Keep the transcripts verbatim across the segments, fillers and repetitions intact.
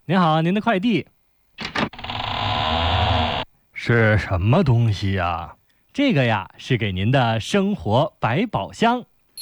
您好，您的快递。 是什么东西呀？ 这个呀，是给您的生活百宝箱。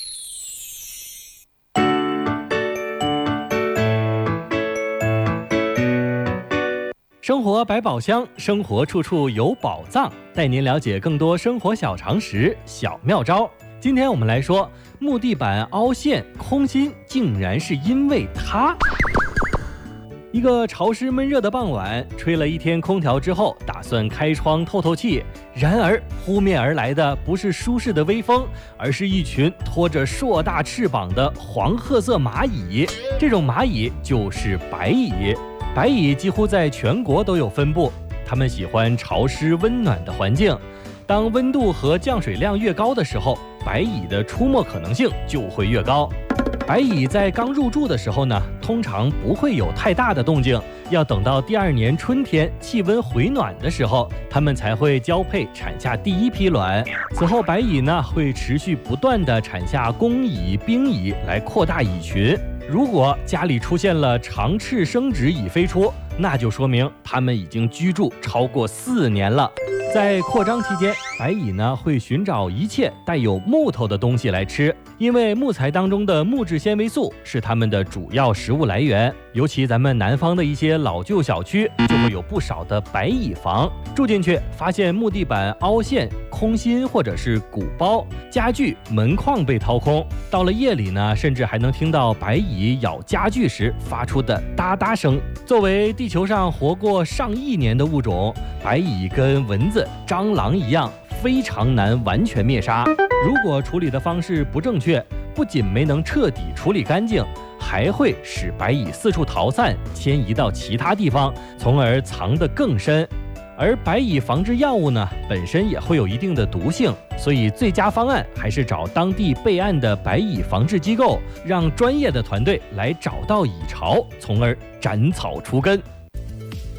生活百宝箱，生活处处有宝藏，带您了解更多生活小常识、小妙招。今天我们来说，木地板凹陷空心，竟然是因为它。一个潮湿闷热的傍晚，吹了一天空调之后，打算开窗透透气。然而扑面而来的不是舒适的微风，而是一群拖着硕大翅膀的黄褐色蚂蚁。这种蚂蚁就是白蚁。白蚁几乎在全国都有分布，它们喜欢潮湿温暖的环境。当温度和降水量越高的时候，白蚁的出没可能性就会越高。白蚁在刚入住的时候呢，通常不会有太大的动静，要等到第二年春天气温回暖的时候，它们才会交配产下第一批卵。此后白蚁呢会持续不断地产下公蚁、兵蚁来扩大蚁群。如果家里出现了长翅生殖蚁飞出，那就说明它们已经居住超过四年了。在扩张期间，白蚁呢会寻找一切带有木头的东西来吃，因为木材当中的木质纤维素是它们的主要食物来源。尤其咱们南方的一些老旧小区，就会有不少的白蚁房。住进去发现木地板凹陷、空心或者是鼓包，家具门框被掏空。到了夜里呢，甚至还能听到白蚁咬家具时发出的哒哒声。作为地球上活过上亿年的物种，白蚁跟蚊子、蟑螂一样，非常难完全灭杀。如果处理的方式不正确，不仅没能彻底处理干净，还会使白蚁四处逃散，迁移到其他地方，从而藏得更深。而白蚁防治药物呢，本身也会有一定的毒性，所以最佳方案还是找当地备案的白蚁防治机构，让专业的团队来找到蚁巢，从而斩草除根。